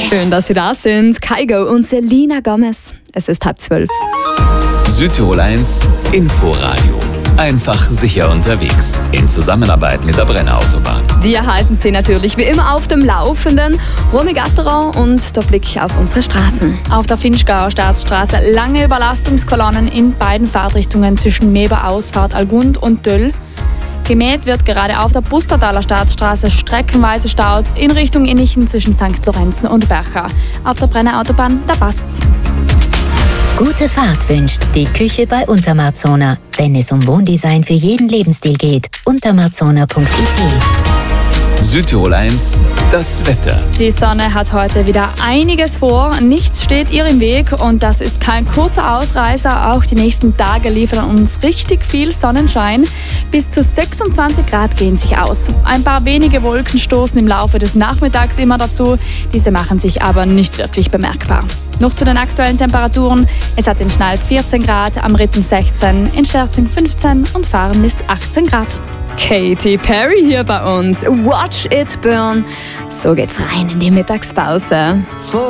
Schön, dass Sie da sind. Kygo und Selena Gomez. Es ist 11:30. Südtirol 1 Inforadio. Einfach sicher unterwegs. In Zusammenarbeit mit der Brenner Autobahn. Wir halten Sie natürlich wie immer auf dem Laufenden. Romy Gatterer und der Blick auf unsere Straßen. Auf der Finchgauer Staatsstraße lange Überlastungskolonnen in beiden Fahrtrichtungen zwischen Meber-Ausfahrt Algund und Döll. Gemäht wird gerade auf der Bustertaler Staatsstraße streckenweise Staus in Richtung Innichen zwischen St. Lorenzen und Bercha. Auf der Brenner Autobahn, da passt's. Gute Fahrt wünscht die Küche bei Untermarzona. Wenn es um Wohndesign für jeden Lebensstil geht, untermarzona.it. Südtirol 1, das Wetter. Die Sonne hat heute wieder einiges vor, nichts steht ihr im Weg und das ist kein kurzer Ausreißer. Auch die nächsten Tage liefern uns richtig viel Sonnenschein. Bis zu 26 Grad gehen sich aus. Ein paar wenige Wolken stoßen im Laufe des Nachmittags immer dazu. Diese machen sich aber nicht wirklich bemerkbar. Noch zu den aktuellen Temperaturen. Es hat in Schnals 14 Grad, am Ritten 16, in Sterzing 15 und Fahren misst 18 Grad. Katy Perry hier bei uns. Watch it burn. So geht's rein in die Mittagspause.